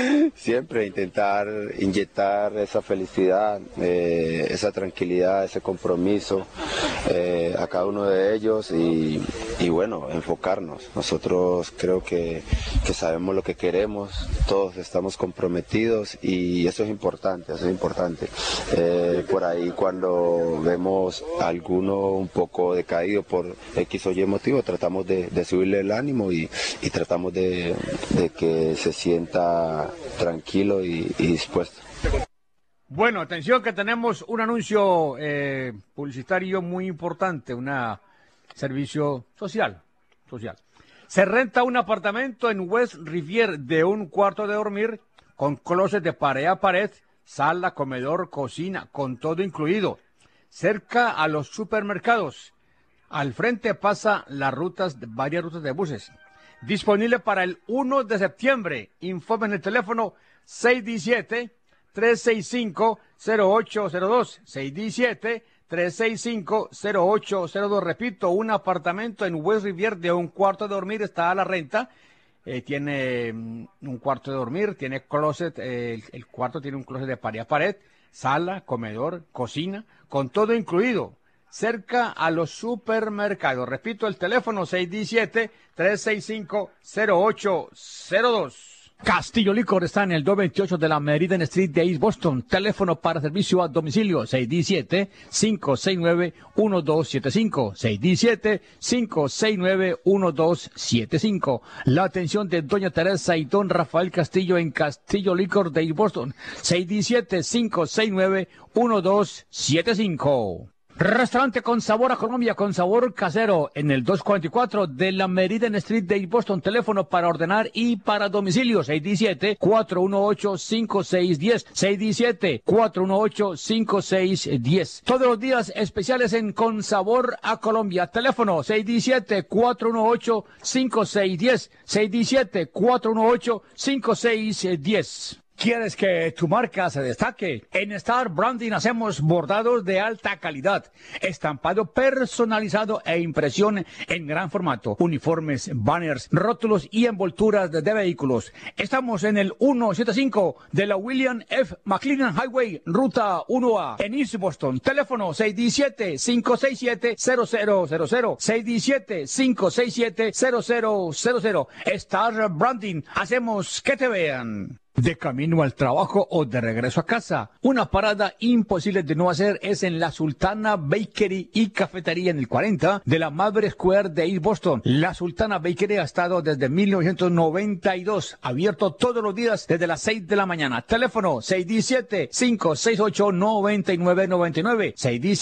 Siempre intentar inyectar esa felicidad, esa tranquilidad, ese compromiso a cada uno de ellos y bueno, enfocarnos. Nosotros creo que sabemos lo que queremos, todos estamos comprometidos y eso es importante, eso es importante. Por ahí cuando vemos a alguno un poco decaído por X o Y motivo, tratamos de subirle el ánimo y tratamos de que se sienta tranquilo y dispuesto. Bueno, atención que tenemos un anuncio publicitario muy importante, un servicio social. Se renta un apartamento en West Rivier de un cuarto de dormir con closet de pared a pared, sala, comedor, cocina, con todo incluido, cerca a los supermercados. Al frente pasa varias rutas de buses. Disponible para el 1 de septiembre. Informe en el teléfono 617-365-0802. 617-365-0802. Repito, un apartamento en West Rivier de un cuarto de dormir está a la renta. Tiene un cuarto de dormir, tiene closet, el cuarto tiene un closet de pared a pared, sala, comedor, cocina, con todo incluido, cerca a los supermercados. Repito, el teléfono 617-365-0802. Castillo Licor está en el 228 de la Meridian Street de East Boston. Teléfono para servicio a domicilio 617-569-1275. 617-569-1275. La atención de doña Teresa y don Rafael Castillo en Castillo Licor de East Boston. 617-569-1275. Restaurante con sabor a Colombia, con sabor casero, en el 244 de la Meridian Street de Boston. Teléfono para ordenar y para domicilio, 617-418-5610, 617-418-5610. Todos los días especiales en Con Sabor a Colombia. Teléfono, 617-418-5610, 617-418-5610. ¿Quieres que tu marca se destaque? En Star Branding hacemos bordados de alta calidad, estampado personalizado e impresión en gran formato, uniformes, banners, rótulos y envolturas de vehículos. Estamos en el 175 de la William F. McLennan Highway, Ruta 1A, en East Boston. Teléfono 617-567-0000, 617-567-0000. Star Branding, hacemos que te vean. De camino al trabajo o de regreso a casa, una parada imposible de no hacer es en la Sultana Bakery y Cafetería en el 40 de la Maverick Square de East Boston. La Sultana Bakery ha estado desde 1992, abierto todos los días desde las 6 de la mañana. Teléfono 617-568-9999,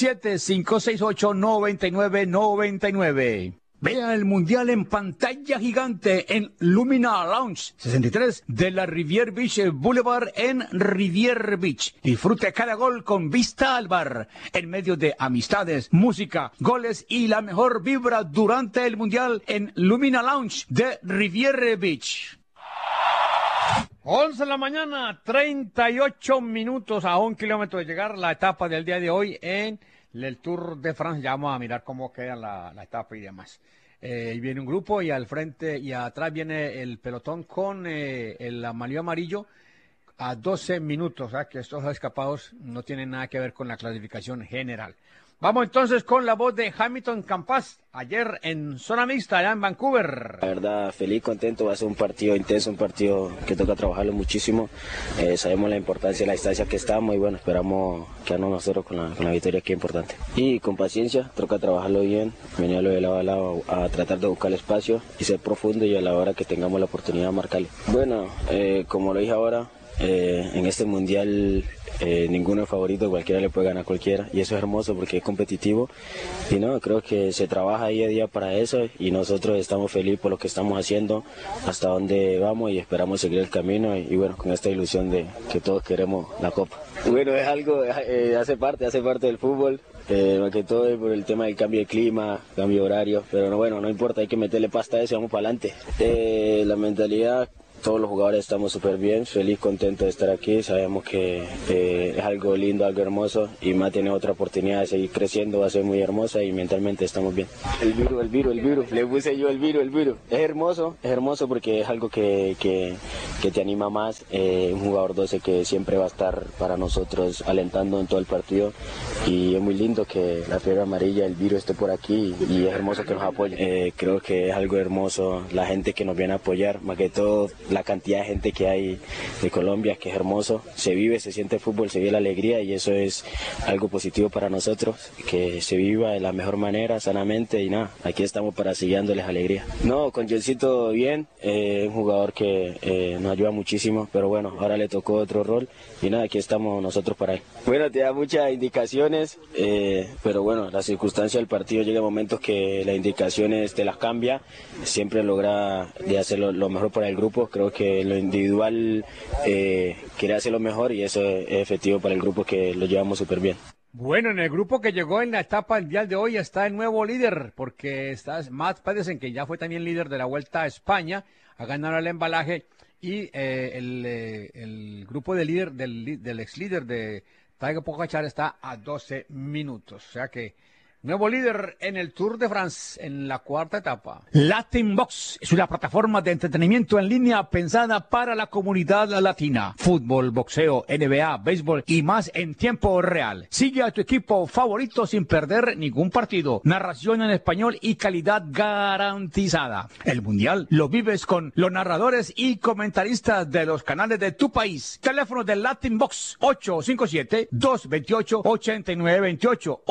617-568-9999. Vea el Mundial en pantalla gigante en Lumina Lounge 63 de la Rivier Beach Boulevard en Rivier Beach. Disfrute cada gol con vista al bar, en medio de amistades, música, goles y la mejor vibra durante el Mundial en Lumina Lounge de Rivier Beach. 11 de la mañana, 38 minutos a 1 kilómetro de llegar la etapa del día de hoy en el Tour de Francia. Ya vamos a mirar cómo queda la etapa y demás. Viene un grupo y al frente y atrás viene el pelotón con el amarillo a 12 minutos. O sea que estos escapados no tienen nada que ver con la clasificación general. Vamos entonces con la voz de Hamilton Campas, ayer en zona mixta, allá en Vancouver. La verdad, feliz, contento, va a ser un partido intenso, un partido que toca trabajarlo muchísimo. Sabemos la importancia de la distancia que estamos y bueno, esperamos quedarnos nosotros con la victoria, que es importante. Y con paciencia, toca trabajarlo bien, venirlo de lado a lado a tratar de buscar el espacio y ser profundo y a la hora que tengamos la oportunidad de marcarlo. Bueno, como lo dije ahora, en este mundial ninguno es favorito, cualquiera le puede ganar a cualquiera y eso es hermoso porque es competitivo y no, creo que se trabaja día a día para eso y nosotros estamos felices por lo que estamos haciendo, hasta donde vamos y esperamos seguir el camino y bueno, con esta ilusión de que todos queremos la Copa. Bueno, es algo, hace parte del fútbol. Más que todo es por el tema del cambio de clima, cambio de horario, pero no, bueno, no importa, hay que meterle pasta a eso y vamos para adelante. La mentalidad todos los jugadores estamos súper bien, feliz, contento de estar aquí. Sabemos que es algo lindo, algo hermoso, y más tener otra oportunidad de seguir creciendo va a ser muy hermosa y mentalmente estamos bien. El virus, le puse yo el virus. Es hermoso porque es algo que te anima más. Un jugador 12 que siempre va a estar para nosotros alentando en todo el partido, y es muy lindo que la fiebre amarilla, el virus esté por aquí, y es hermoso que nos apoye. Creo que es algo hermoso la gente que nos viene a apoyar, más que todo la cantidad de gente que hay de Colombia, que es hermoso. Se vive, se siente fútbol, se vive la alegría, y eso es algo positivo para nosotros, que se viva de la mejor manera, sanamente, y nada, aquí estamos para seguir dándoles alegría. No, con Johncito bien, un jugador que nos ayuda muchísimo, pero bueno, ahora le tocó otro rol, y nada, aquí estamos nosotros para él. Bueno, te da muchas indicaciones, pero bueno, la circunstancia del partido llega a momentos que las indicaciones te las cambia, siempre logra de hacer lo mejor para el grupo. Creo que lo individual quiere hacer lo mejor, y eso es efectivo para el grupo, que lo llevamos súper bien. Bueno, en el grupo que llegó en la etapa del día de hoy está el nuevo líder, porque está Mats Pedersen, que ya fue también líder de la Vuelta a España, a ganar el embalaje, y el grupo de líder del ex líder de Tadej Pogačar está a 12 minutos, o sea que nuevo líder en el Tour de France en la cuarta etapa. Latin Box es una plataforma de entretenimiento en línea pensada para la comunidad latina. Fútbol, boxeo, NBA, béisbol y más en tiempo real. Sigue a tu equipo favorito sin perder ningún partido. Narración en español y calidad garantizada. El mundial lo vives con los narradores y comentaristas de los canales de tu país. Teléfono de Latin Box 857-228-8928.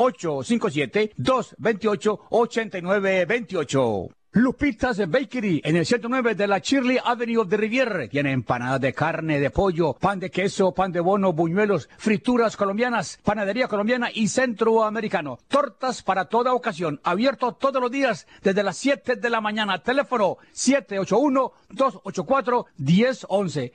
857-228-8928. Lupitas Bakery, en el 109 de la Shirley Avenue de Riviera. Tiene empanadas de carne, de pollo, pan de queso, pan de bono, buñuelos, frituras colombianas, panadería colombiana y centroamericano. Tortas para toda ocasión. Abierto todos los días desde las 7 de la mañana. Teléfono 781-284-1011.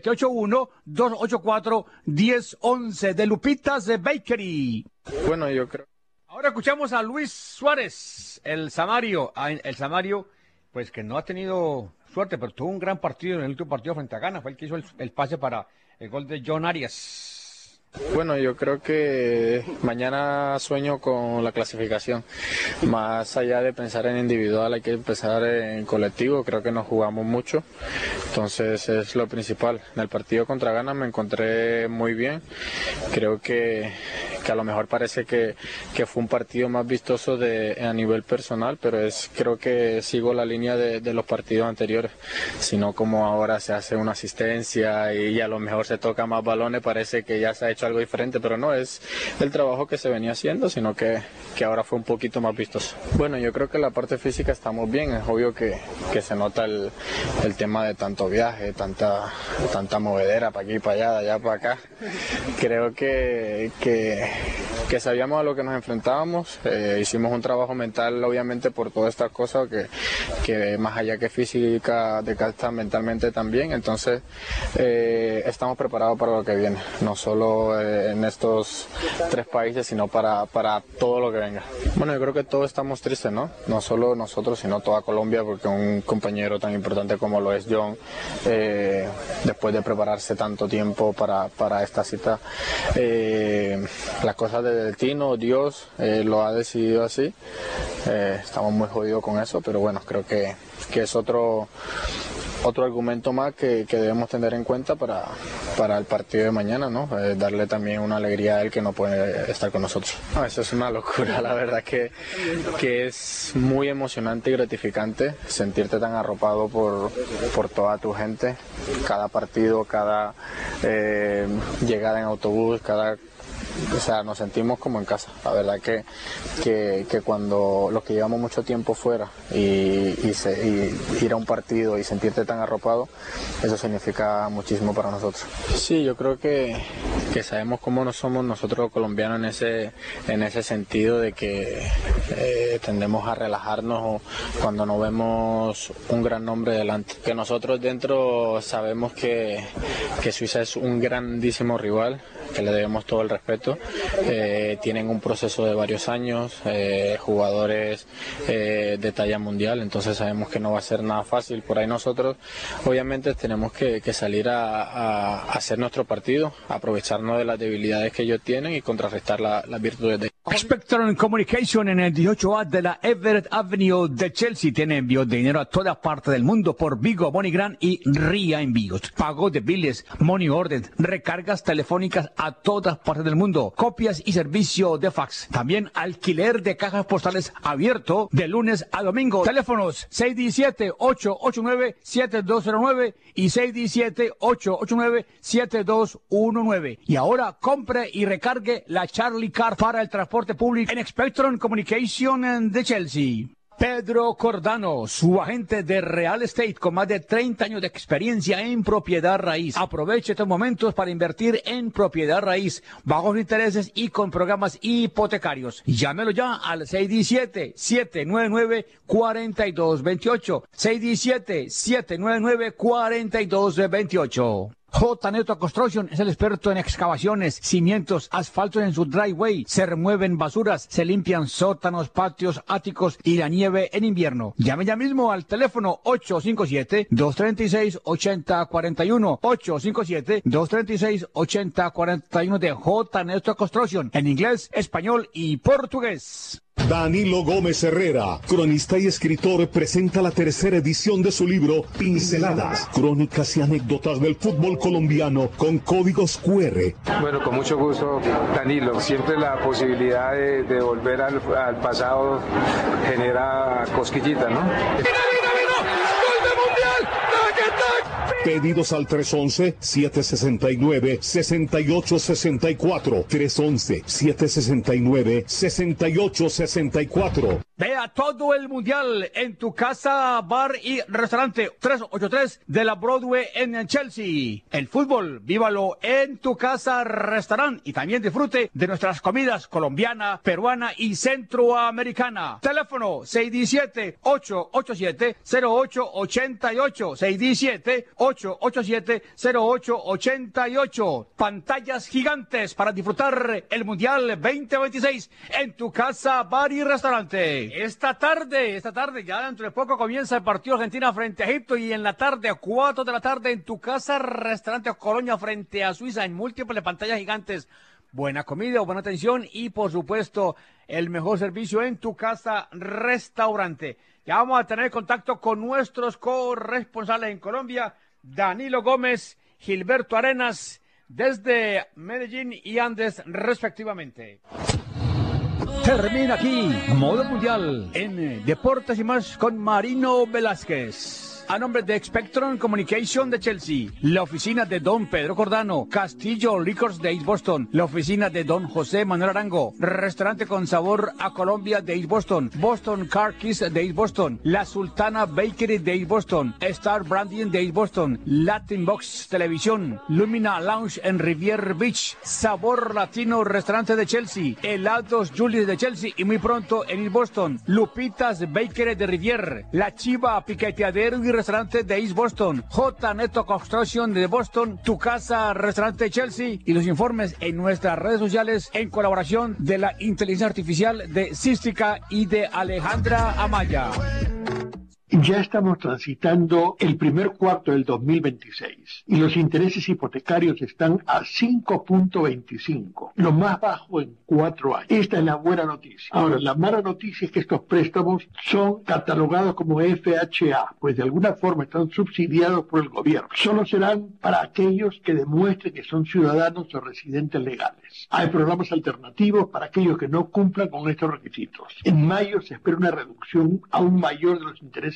781-284-1011 de Lupitas Bakery. Bueno, yo creo. Ahora escuchamos a Luis Suárez, el Samario. El Samario, pues que no ha tenido suerte, pero tuvo un gran partido en el último partido frente a Ghana. Fue el que hizo el pase para el gol de John Arias. Bueno, yo creo que mañana sueño con la clasificación. Más allá de pensar en individual, hay que pensar en colectivo. Creo que nos jugamos mucho, entonces es lo principal. En el partido contra Ghana me encontré muy bien. Creo que a lo mejor parece que fue un partido más vistoso a nivel personal, pero creo que sigo la línea de los partidos anteriores. Sino como ahora se hace una asistencia y a lo mejor se toca más balones, parece que ya se ha hecho algo diferente, pero no es el trabajo que se venía haciendo, sino que ahora fue un poquito más vistoso. Bueno, yo creo que la parte física estamos bien. Es obvio que se nota el tema de tanto viaje, tanta movedera para aquí y para allá, de allá para acá. Creo que sabíamos a lo que nos enfrentábamos. Hicimos un trabajo mental, obviamente, por todas estas cosas que más allá que física desgasta mentalmente también. Entonces estamos preparados para lo que viene, no solo en estos 3 países, sino para todo lo que venga. Bueno, yo creo que todos estamos tristes, ¿no? No solo nosotros, sino toda Colombia, porque un compañero tan importante como lo es John, después de prepararse tanto tiempo para esta cita, las cosas del destino, Dios lo ha decidido así. Estamos muy jodidos con eso, pero bueno, creo que es otro argumento más que debemos tener en cuenta para el partido de mañana, ¿no? Darle también una alegría a él que no puede estar con nosotros. No, eso es una locura, la verdad que es muy emocionante y gratificante sentirte tan arropado por toda tu gente. Cada partido, cada llegada en autobús, o sea, nos sentimos como en casa. La verdad que cuando los que llevamos mucho tiempo fuera y ir a un partido y sentirte tan arropado, eso significa muchísimo para nosotros. Sí, yo creo que sabemos cómo no somos nosotros los colombianos en ese sentido de que tendemos a relajarnos cuando no vemos un gran nombre delante. Que nosotros dentro sabemos que Suiza es un grandísimo rival, que le debemos todo el respeto. Tienen un proceso de varios años, jugadores de talla mundial, entonces sabemos que no va a ser nada fácil. Por ahí nosotros obviamente tenemos que salir a hacer nuestro partido, aprovecharnos de las debilidades que ellos tienen y contrarrestar las virtudes de ellos. Spectrum Communication en el 18A de la Everett Avenue de Chelsea tiene envío de dinero a toda parte del mundo por Vigo, MoneyGram y RIA Envíos. Pago de biles, money order, recargas telefónicas a todas partes del mundo, copias y servicio de fax. También alquiler de cajas postales abierto de lunes a domingo. Teléfonos 617-889-7209 y 617-889-7219. Y ahora compre y recargue la Charlie Card para el transporte público en Spectrum Communication de Chelsea. Pedro Cordano, su agente de real estate con más de 30 años de experiencia en propiedad raíz. Aproveche estos momentos para invertir en propiedad raíz, bajos intereses y con programas hipotecarios. Llámelo ya al 617-799-4228. 617-799-4228. J. Neto Construction es el experto en excavaciones, cimientos, asfaltos en su driveway. Se remueven basuras, se limpian sótanos, patios, áticos y la nieve en invierno. Llame ya mismo al teléfono 857-236-8041. 857-236-8041 de J. Neto Construction en inglés, español y portugués. Danilo Gómez Herrera, cronista y escritor, presenta la tercera edición de su libro Pinceladas, crónicas y anécdotas del fútbol colombiano con códigos QR. Bueno, con mucho gusto, Danilo. Siempre la posibilidad de volver al pasado genera cosquillita, ¿no? Pedidos al 311-769-6864. 311-769-6864. Vea todo el mundial en tu casa, bar y restaurante 383 de la Broadway en Chelsea. El fútbol, vívalo en tu casa, restaurante y también disfrute de nuestras comidas colombiana, peruana y centroamericana. Teléfono 617-887-0888. 617-887-0888. Pantallas gigantes para disfrutar el mundial 2026 en tu casa, bar y restaurante. Esta tarde, ya dentro de poco comienza el partido Argentina frente a Egipto y en la tarde, a 4 de la tarde, en tu casa, restaurante Colonia frente a Suiza en múltiples pantallas gigantes. Buena comida, buena atención y, por supuesto, el mejor servicio en tu casa, restaurante. Ya vamos a tener contacto con nuestros corresponsales en Colombia, Danilo Gómez, Gilberto Arenas, desde Medellín y Andes, respectivamente. Termina aquí, Modo Mundial, en Deportes y Más con Marino Velázquez. A nombre de Spectrum Communication de Chelsea, la oficina de Don Pedro Cordano, Castillo Liquors de East Boston, la oficina de Don José Manuel Arango, restaurante con sabor a Colombia de East Boston, Boston Car Kiss de East Boston, La Sultana Bakery de East Boston, Star Branding de East Boston, Latin Box Televisión, Lumina Lounge en Rivier Beach, Sabor Latino Restaurante de Chelsea, Helados Julius de Chelsea y muy pronto en East Boston, Lupitas Bakery de Rivier, La Chiva Piqueteadero y Restaurante de East Boston, J. Neto Construction de Boston, Tu Casa Restaurante de Chelsea y los informes en nuestras redes sociales en colaboración de la inteligencia artificial de Cística y de Alejandra Amaya. Ya estamos transitando el primer cuarto del 2026 y los intereses hipotecarios están a 5.25, lo más bajo en 4 años. Esta es la buena noticia. Ahora, la mala noticia es que estos préstamos son catalogados como FHA, pues de alguna forma están subsidiados por el gobierno. Solo serán para aquellos que demuestren que son ciudadanos o residentes legales. Hay programas alternativos para aquellos que no cumplan con estos requisitos. En mayo se espera una reducción aún mayor de los intereses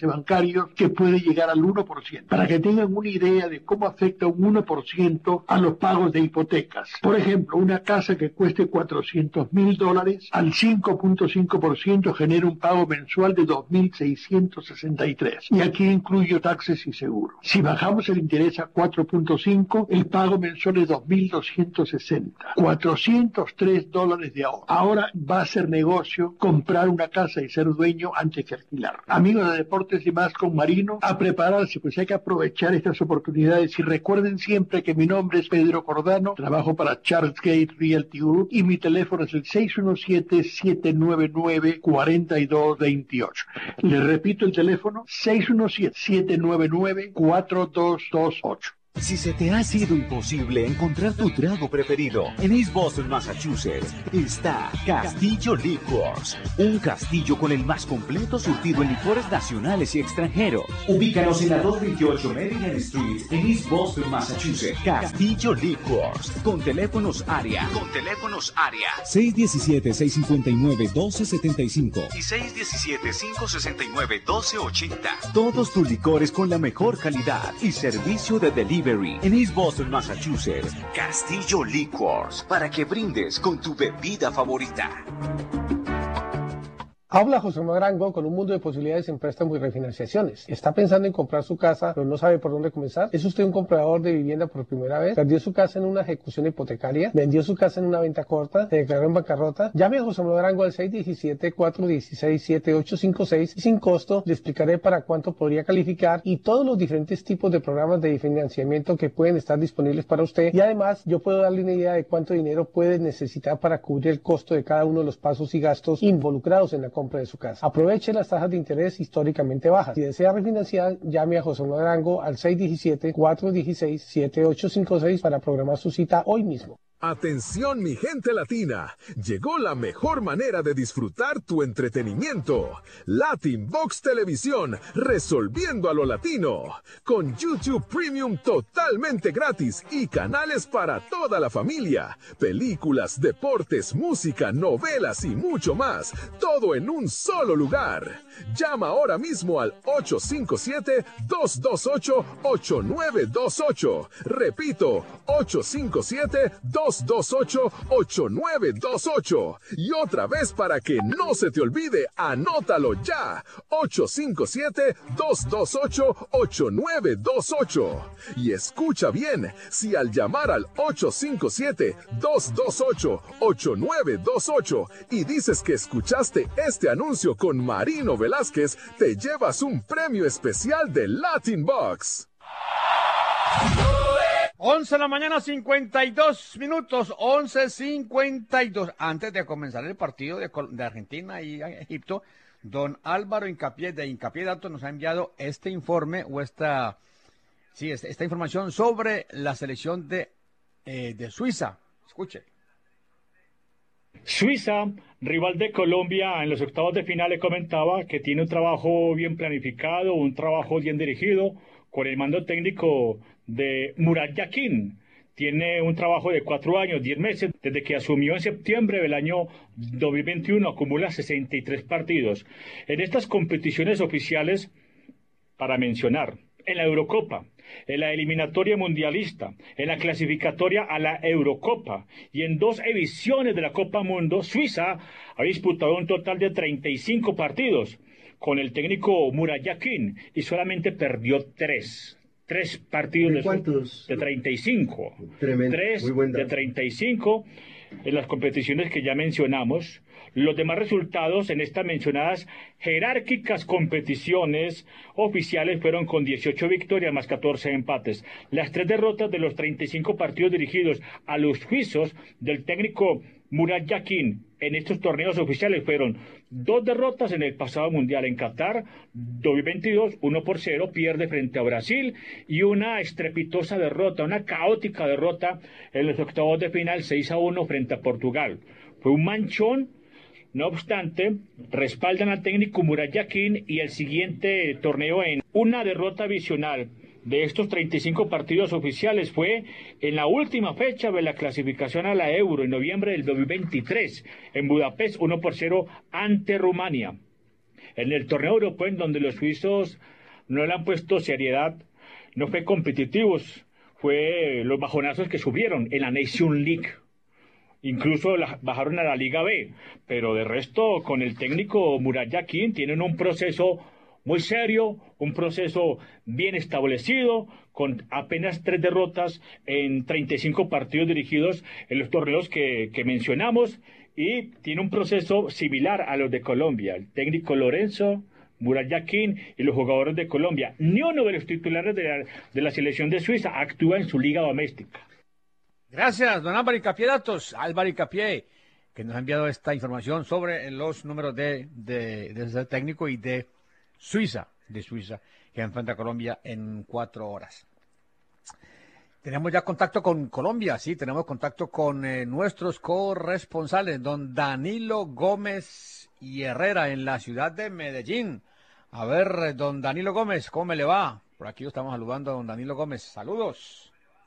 bancarios que puede llegar al 1%. Para que tengan una idea de cómo afecta un 1% a los pagos de hipotecas. Por ejemplo, una casa que cueste $400,000 al 5.5% genera un pago mensual de 2.663. Y aquí incluyo taxes y seguros. Si bajamos el interés a 4.5, el pago mensual es 2.260. $403 de ahorro. Ahora va a ser negocio comprar una casa y ser dueño antes que alquilar. Amigos de Deportes y Más con Marino, a prepararse, pues hay que aprovechar estas oportunidades. Y recuerden siempre que mi nombre es Pedro Cordano, trabajo para Charles Gate Realty Group y mi teléfono es el 617-799-4228. Les repito el teléfono, 617-799-4228. Si se te ha sido imposible encontrar tu trago preferido, en East Boston, Massachusetts, está Castillo Liquors, un castillo con el más completo surtido en licores nacionales y extranjeros. Ubícanos en la 228 Maryland Street, en East Boston, Massachusetts. Castillo Liquors, con teléfonos área. 617-659-1275 y 617-569-1280. Todos tus licores con la mejor calidad y servicio de delivery. En East Boston, Massachusetts, Castillo Liquors, para que brindes con tu bebida favorita. Habla José Manuel Arango con un mundo de posibilidades en préstamos y refinanciaciones. ¿Está pensando en comprar su casa, pero no sabe por dónde comenzar? ¿Es usted un comprador de vivienda por primera vez? ¿Perdió su casa en una ejecución hipotecaria? ¿Vendió su casa en una venta corta? ¿Se declaró en bancarrota? Llame a José Manuel Arango al 617-416-7856 y sin costo le explicaré para cuánto podría calificar y todos los diferentes tipos de programas de financiamiento que pueden estar disponibles para usted. Y además, yo puedo darle una idea de cuánto dinero puede necesitar para cubrir el costo de cada uno de los pasos y gastos involucrados en la compra de su casa. Aproveche las tasas de interés históricamente bajas. Si desea refinanciar, llame a José Manuel Arango al 617-416-7856 para programar su cita hoy mismo. Atención mi gente latina, llegó la mejor manera de disfrutar tu entretenimiento. Latin Box Televisión, resolviendo a lo latino. Con YouTube Premium totalmente gratis y canales para toda la familia. Películas, deportes, música, novelas y mucho más. Todo en un solo lugar. Llama ahora mismo al 857-228-8928. Repito, 857-228-8928. Y otra vez para que no se te olvide, anótalo ya. 857-228-8928. Y escucha bien, si al llamar al 857-228-8928 y dices que escuchaste este anuncio con Marino Velázquez, te llevas un premio especial de Latin Box. 11 de la mañana, 52 minutos, 11:52. Antes de comenzar el partido de Argentina y Egipto, don Álvaro Hincapié de Hincapié Datos nos ha enviado este informe o esta información sobre la selección de Suiza. Escuche. Suiza, rival de Colombia en los octavos de final, le comentaba que tiene un trabajo bien planificado, un trabajo bien dirigido, con el mando técnico de Murat Yakin. Tiene un trabajo de 4 años, 10 meses, desde que asumió en septiembre del año 2021, acumula 63 partidos. En estas competiciones oficiales, para mencionar, en la Eurocopa, en la eliminatoria mundialista, en la clasificatoria a la Eurocopa y en 2 ediciones de la Copa Mundo, Suiza ha disputado un total de 35 partidos con el técnico Murat Yakin y solamente perdió 3 partidos. ¿De cuántos? De 35. Tremendo. 3 de 35 en las competiciones que ya mencionamos. Los demás resultados en estas mencionadas jerárquicas competiciones oficiales fueron con 18 victorias más 14 empates. Las 3 derrotas de los 35 partidos dirigidos a los suizos del técnico Murat Yakin en estos torneos oficiales fueron 2 derrotas en el pasado mundial en Qatar, 2022, 1-0, pierde frente a Brasil, y una estrepitosa derrota, una caótica derrota en los octavos de final, 6-1 frente a Portugal. Fue un manchón. No obstante, respaldan al técnico Murat Yakin y el siguiente torneo en una derrota adicional de estos 35 partidos oficiales fue en la última fecha de la clasificación a la Euro en noviembre del 2023 en Budapest, 1-0 ante Rumania. En el torneo europeo, en donde los suizos no le han puesto seriedad, no fue competitivos, fue los bajonazos que subieron en la Nation League. Incluso bajaron a la Liga B, pero de resto, con el técnico Murat Yakin, tienen un proceso muy serio, un proceso bien establecido, con apenas 3 derrotas en 35 partidos dirigidos en los torneos que mencionamos, y tiene un proceso similar a los de Colombia. El técnico Lorenzo, Murat Yakin y los jugadores de Colombia. Ni uno de los titulares de la selección de Suiza actúa en su liga doméstica. Gracias, don Álvaro Icapié Datos, Álvaro Icapié, que nos ha enviado esta información sobre los números de ese técnico y de Suiza, que enfrenta a Colombia en 4 horas. Tenemos ya contacto con Colombia, sí, tenemos contacto con nuestros corresponsales, don Danilo Gómez y Herrera en la ciudad de Medellín. A ver, don Danilo Gómez, ¿cómo me le va? Por aquí lo estamos saludando a don Danilo Gómez. Saludos.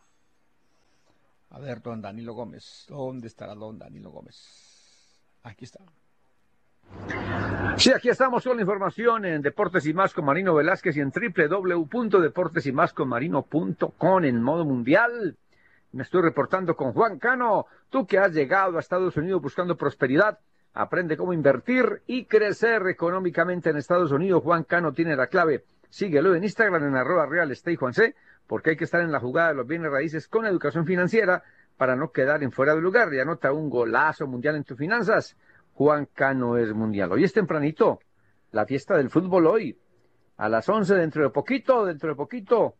A ver, don Danilo Gómez, ¿dónde estará don Danilo Gómez? Aquí está. Sí, aquí estamos con la información en Deportes y Más con Marino Velázquez y en www.deportesymasconmarino.com en modo mundial. Me estoy reportando con Juan Cano. Tú que has llegado a Estados Unidos buscando prosperidad, aprende cómo invertir y crecer económicamente en Estados Unidos. Juan Cano tiene la clave. Síguelo en Instagram en @realestatejuanc, porque hay que estar en la jugada de los bienes raíces con educación financiera para no quedar en fuera de lugar. Y anota un golazo mundial en tus finanzas. Juan Cano es mundial. Hoy es tempranito, la fiesta del fútbol hoy. A las 11 dentro de poquito,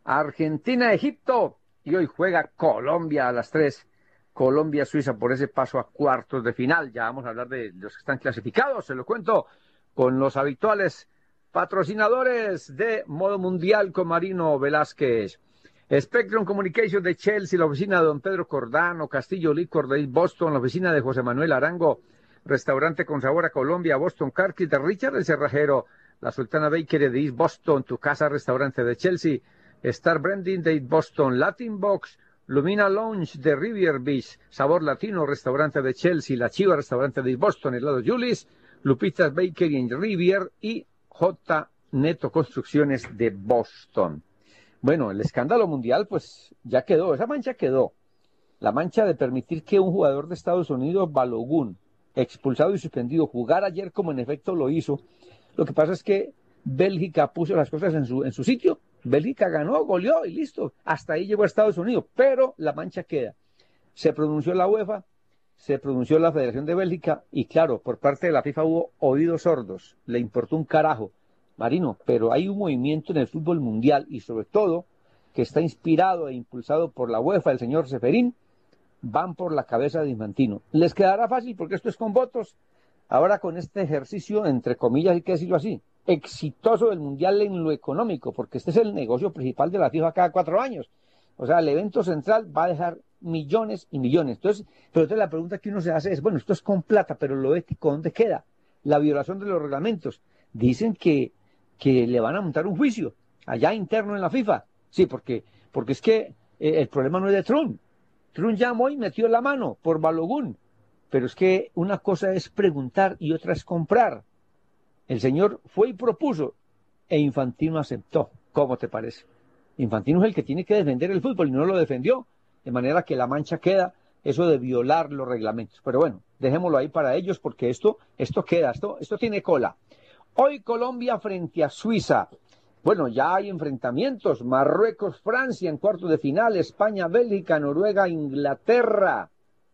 Argentina-Egipto. Y hoy juega Colombia a las 3. Colombia-Suiza por ese paso a cuartos de final. Ya vamos a hablar de los que están clasificados, se lo cuento, con los habituales patrocinadores de Modo Mundial con Marino Velázquez. Spectrum Communication de Chelsea, la oficina de don Pedro Cordano, Castillo Licor de Boston, la oficina de José Manuel Arango, restaurante con sabor a Colombia, Boston Car Kit de Richard el Cerrajero, la Sultana Bakery de East Boston, tu casa restaurante de Chelsea, Star Branding de East Boston, Latin Box, Lumina Lounge de Rivier Beach, Sabor Latino, restaurante de Chelsea, La Chiva, restaurante de East Boston, Helado Julis, Lupitas Bakery en Rivier y J. Neto Construcciones de Boston. Bueno, el escándalo mundial pues ya quedó, esa mancha quedó. La mancha de permitir que un jugador de Estados Unidos, Balogun, expulsado y suspendido, jugara ayer como en efecto lo hizo. Lo que pasa es que Bélgica puso las cosas en su sitio. Bélgica ganó, goleó y listo. Hasta ahí llegó a Estados Unidos, pero la mancha queda. Se pronunció la UEFA, se pronunció la Federación de Bélgica y claro, por parte de la FIFA hubo oídos sordos. Le importó un carajo, Marino, pero hay un movimiento en el fútbol mundial y sobre todo que está inspirado e impulsado por la UEFA, el señor Ceferín, van por la cabeza de Infantino. Les quedará fácil porque esto es con votos. Ahora con este ejercicio, entre comillas, hay que decirlo así, exitoso del mundial en lo económico, porque este es el negocio principal de la FIFA cada 4 años. O sea, el evento central va a dejar millones y millones. Pero entonces la pregunta que uno se hace es, bueno, esto es con plata, pero lo ético, ¿dónde queda? La violación de los reglamentos. Dicen que le van a montar un juicio allá interno en la FIFA. Sí, porque es que el problema no es de Trump. Trump llamó y metió la mano por Balogun. Pero es que una cosa es preguntar y otra es comprar. El señor fue y propuso e Infantino aceptó. ¿Cómo te parece? Infantino es el que tiene que defender el fútbol y no lo defendió. De manera que la mancha queda eso de violar los reglamentos. Pero bueno, dejémoslo ahí para ellos porque esto queda, esto tiene cola. Hoy Colombia frente a Suiza. Bueno, ya hay enfrentamientos. Marruecos, Francia en cuartos de final. España, Bélgica, Noruega, Inglaterra.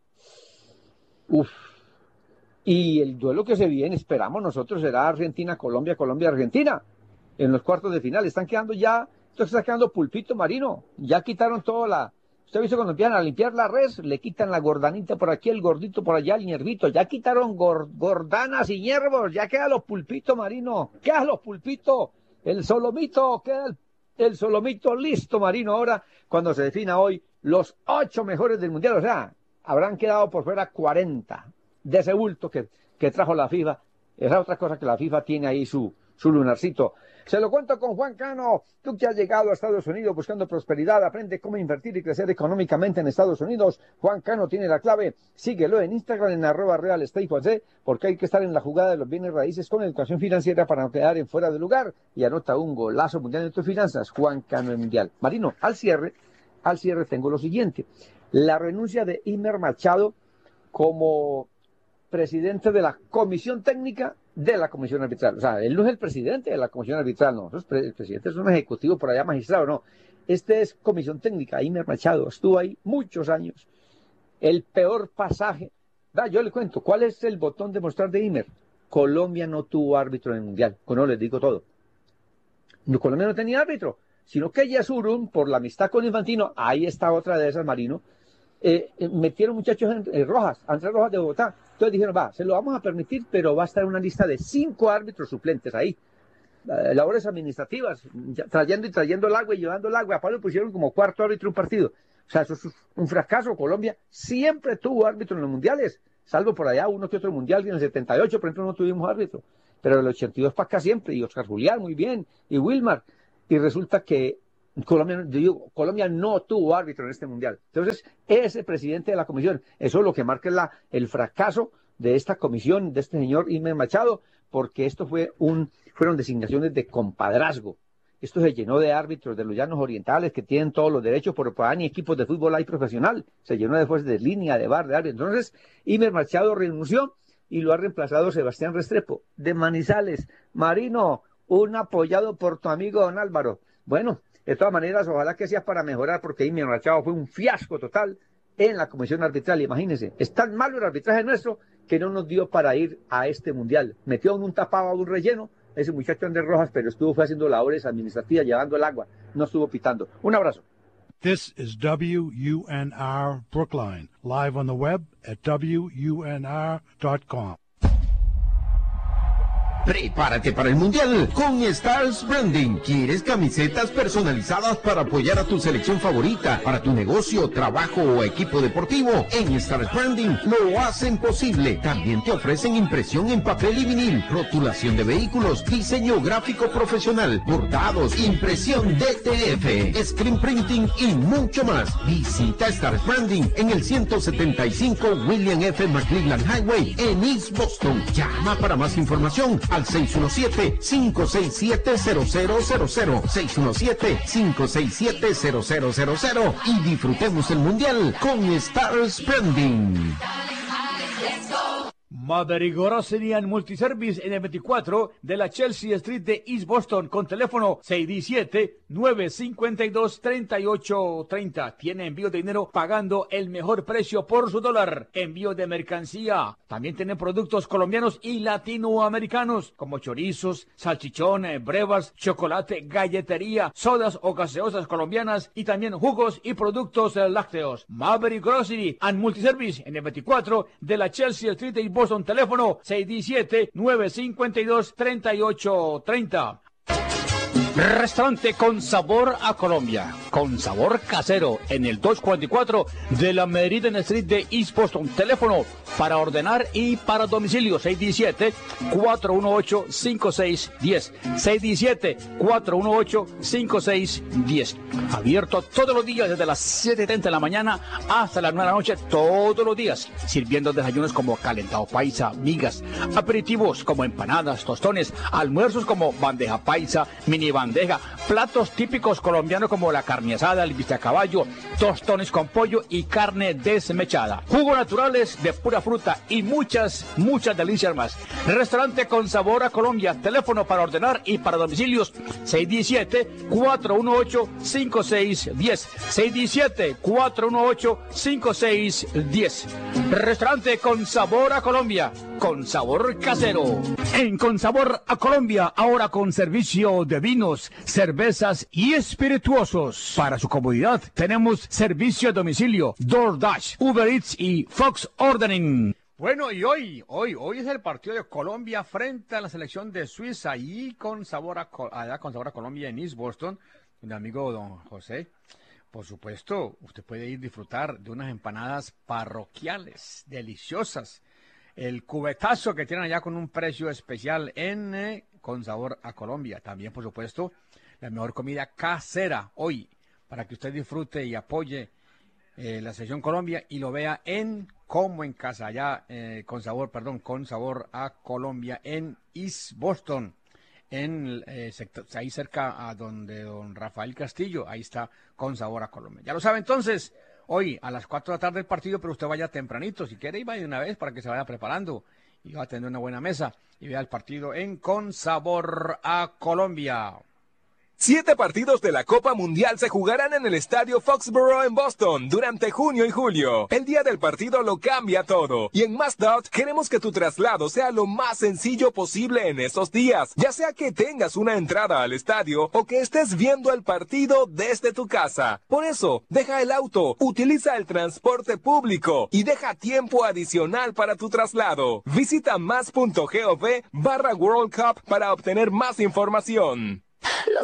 Y el duelo que se viene, esperamos nosotros, será Argentina-Colombia, Colombia-Argentina. En los cuartos de final. Están quedando ya, esto está quedando pulpito, Marino. Ya quitaron toda la... Usted ha visto cuando empiezan a limpiar la res, le quitan la gordanita por aquí, el gordito por allá, el hierbito. Ya quitaron gordanas y hierbos, ya quedan los pulpitos, Marino. Quedan los pulpitos. El solomito, queda el solomito listo, Marino. Ahora, cuando se defina hoy los 8 mejores del mundial, o sea, habrán quedado por fuera 40 de ese bulto que trajo la FIFA. Esa otra cosa que la FIFA tiene ahí su lunarcito. Se lo cuento con Juan Cano. Tú que has llegado a Estados Unidos buscando prosperidad, aprende cómo invertir y crecer económicamente en Estados Unidos. Juan Cano tiene la clave. Síguelo en Instagram en @realestateJosé, porque hay que estar en la jugada de los bienes raíces con educación financiera para no quedar en fuera de lugar. Y anota un golazo mundial en tus finanzas. Juan Cano en Mundial. Marino, al cierre tengo lo siguiente. La renuncia de Imer Machado como presidente de la comisión técnica de la comisión arbitral. O sea, él no es el presidente de la comisión arbitral, no. El presidente es un ejecutivo por allá, magistrado, no. Este es comisión técnica. Imer Machado estuvo ahí muchos años. El peor pasaje. Yo le cuento, ¿cuál es el botón de mostrar de Imer? Colombia no tuvo árbitro en el Mundial. Con eso les digo todo. Colombia no tenía árbitro, sino que Yesurún, por la amistad con Infantino, ahí está otra de esas, Marino, metieron muchachos Andrés Rojas de Bogotá. Entonces dijeron, se lo vamos a permitir, pero va a estar en una lista de 5 árbitros suplentes ahí. Labores administrativas, trayendo el agua y llevando el agua. A Pablo pusieron como 4º árbitro un partido. O sea, eso es un fracaso. Colombia siempre tuvo árbitro en los mundiales, salvo por allá uno que otro mundial. En el 78, por ejemplo, no tuvimos árbitro. Pero en el 82 para acá siempre, y Oscar Julián, muy bien, y Wilmar. Y resulta que Colombia no tuvo árbitro en este mundial. Entonces, ese presidente de la comisión, eso es lo que marca el fracaso de esta comisión, de este señor Imer Machado, porque esto fueron designaciones de compadrazgo. Esto se llenó de árbitros de los llanos orientales que tienen todos los derechos, por ni equipos de fútbol hay profesional. Se llenó de jueces de línea, de bar, de árbitros. Entonces, Imer Machado renunció y lo ha reemplazado Sebastián Restrepo, de Manizales. Marino, un apoyado por tu amigo don Álvaro. Bueno, de todas maneras, ojalá que sea para mejorar, porque Imer Machado fue un fiasco total en la comisión arbitral. Imagínense, es tan malo el arbitraje nuestro que no nos dio para ir a este mundial. Metió en un tapado a un relleno ese muchacho Andrés Rojas, pero fue haciendo labores administrativas, llevando el agua, no estuvo pitando. Un abrazo. This is WUNR Brookline, live on the web at WUNR.com. Prepárate para el Mundial con Stars Branding. ¿Quieres camisetas personalizadas para apoyar a tu selección favorita, para tu negocio, trabajo o equipo deportivo? En Stars Branding lo hacen posible. También te ofrecen impresión en papel y vinil, rotulación de vehículos, diseño gráfico profesional, bordados, impresión DTF, screen printing y mucho más. Visita Stars Branding en el 175 William F. McClellan Highway en East Boston. Llama para más información al 617-567-0000, 617-567-0000 y disfrutemos el Mundial con Stars Branding. Maverick Grocery and Multiservice en el 24 de la Chelsea Street de East Boston con teléfono 617-952-3830. Tiene envío de dinero pagando el mejor precio por su dólar. Envío de mercancía. También tienen productos colombianos y latinoamericanos como chorizos, salchichón, brevas, chocolate, galletería, sodas o gaseosas colombianas y también jugos y productos lácteos. Maverick Grocery and Multiservice en el 24 de la Chelsea Street de East Boston. Teléfono 617-952-3830. Restaurante con sabor a Colombia, con sabor casero, en el 244 de la Meridian Street de East Boston. Teléfono para ordenar y para domicilio 617-418-5610. 617-418-5610. Abierto todos los días desde las 7:30 de la mañana hasta las 9 de la noche, todos los días, sirviendo desayunos como calentado paisa, migas, aperitivos como empanadas, tostones, almuerzos como bandeja paisa, mini bandeja, platos típicos colombianos como la carne asada, el bistec a caballo, tostones con pollo y carne desmechada, jugos naturales de pura fruta y muchas delicias más. Restaurante con sabor a Colombia. Teléfono para ordenar y para domicilios 617-418-5610. 617-418-5610. Restaurante con sabor a Colombia, con sabor casero. En Con Sabor a Colombia, ahora con servicio de vinos, cervezas y espirituosos. Para su comodidad, tenemos servicio a domicilio, DoorDash, Uber Eats y Fox Ordering. Bueno, y hoy es el partido de Colombia frente a la selección de Suiza y con sabor a Colombia en East Boston, mi amigo don José. Por supuesto, usted puede ir a disfrutar de unas empanadas parroquiales, deliciosas. El cubetazo que tienen allá con un precio especial en con sabor a Colombia. También, por supuesto, la mejor comida casera hoy, para que usted disfrute y apoye la Selección Colombia y lo vea como en casa, allá con sabor a Colombia en East Boston, ahí cerca a donde don Rafael Castillo, ahí está con sabor a Colombia. Ya lo sabe entonces, hoy a las 4 de la tarde el partido, pero usted vaya tempranito, si quiere, y vaya de una vez para que se vaya preparando y va a tener una buena mesa y vea el partido con sabor a Colombia. 7 partidos de la Copa Mundial se jugarán en el Estadio Foxborough en Boston durante junio y julio. El día del partido lo cambia todo. Y en Mazdot queremos que tu traslado sea lo más sencillo posible en esos días. Ya sea que tengas una entrada al estadio o que estés viendo el partido desde tu casa. Por eso, deja el auto, utiliza el transporte público y deja tiempo adicional para tu traslado. Visita mas.gov/World Cup para obtener más información.